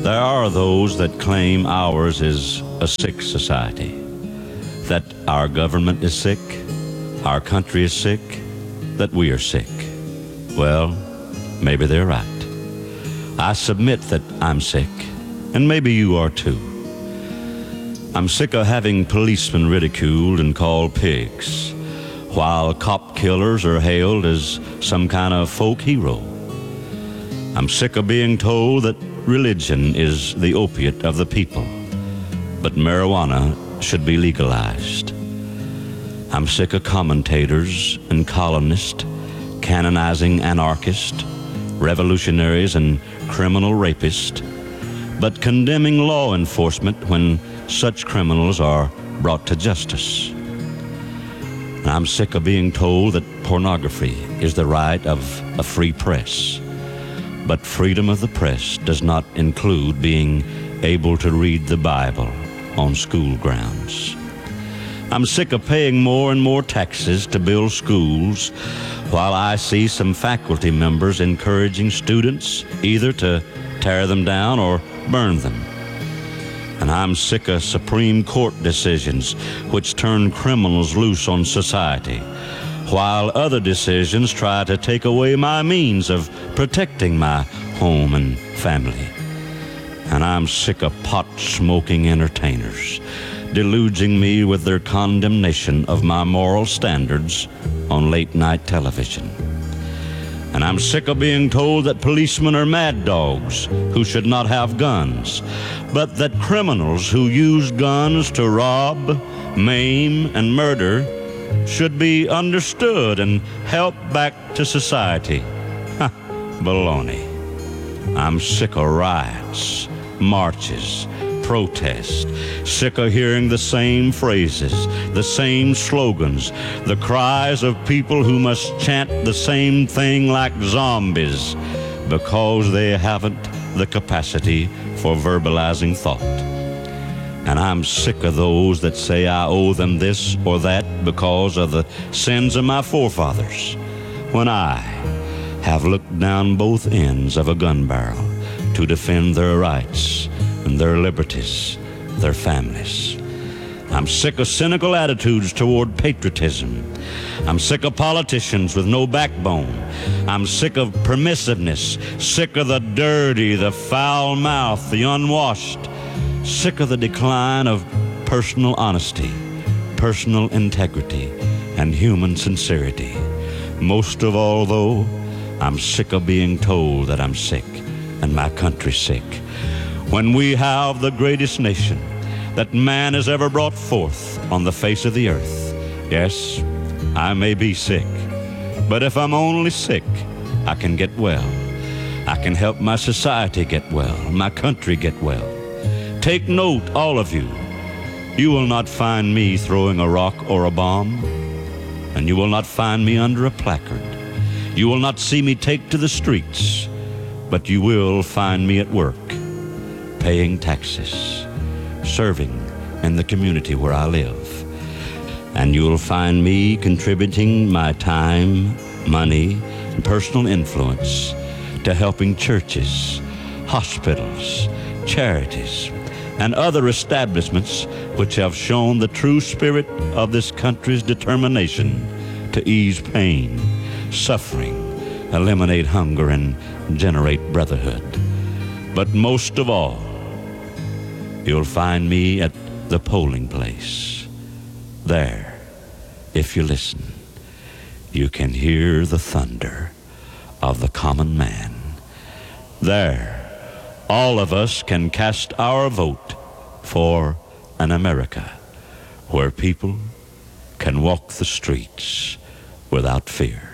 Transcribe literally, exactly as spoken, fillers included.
There are those that claim ours is a sick society, that our government is sick, our country is sick, that we are sick. Well, maybe they're right. I submit that I'm sick, and maybe you are too. I'm sick of having policemen ridiculed and called pigs, while cop killers are hailed as some kind of folk hero. I'm sick of being told that religion is the opiate of the people, but marijuana should be legalized. I'm sick of commentators and columnists canonizing anarchists, revolutionaries, and criminal rapists, but condemning law enforcement when such criminals are brought to justice. And I'm sick of being told that pornography is the right of a free press, but freedom of the press does not include being able to read the Bible on school grounds. I'm sick of paying more and more taxes to build schools, while I see some faculty members encouraging students either to tear them down or burn them. And I'm sick of Supreme Court decisions which turn criminals loose on society, while other decisions try to take away my means of protecting my home and family. And I'm sick of pot-smoking entertainers deluging me with their condemnation of my moral standards on late-night television. And I'm sick of being told that policemen are mad dogs who should not have guns, but that criminals who use guns to rob, maim, and murder should be understood and helped back to society. Ha, baloney. I'm sick of riots, marches, protests, sick of hearing the same phrases, the same slogans, the cries of people who must chant the same thing like zombies because they haven't the capacity for verbalizing thought. And I'm sick of those that say I owe them this or that because of the sins of my forefathers, when I have looked down both ends of a gun barrel to defend their rights and their liberties, their families. I'm sick of cynical attitudes toward patriotism. I'm sick of politicians with no backbone. I'm sick of permissiveness, sick of the dirty, the foul mouth, the unwashed, sick of the decline of personal honesty, personal integrity, and human sincerity. Most of all, though, I'm sick of being told that I'm sick and my country's sick, when we have the greatest nation that man has ever brought forth on the face of the earth. Yes, I may be sick, but if I'm only sick, I can get well. I can help my society get well, my country get well. Take note, all of you. You will not find me throwing a rock or a bomb, and you will not find me under a placard. You will not see me take to the streets, but you will find me at work, paying taxes, serving in the community where I live. And you'll find me contributing my time, money, and personal influence to helping churches, hospitals, charities, and other establishments which have shown the true spirit of this country's determination to ease pain, suffering, eliminate hunger, and generate brotherhood. But most of all, you'll find me at the polling place. There, if you listen, you can hear the thunder of the common man. There, all of us can cast our vote for an America where people can walk the streets without fear.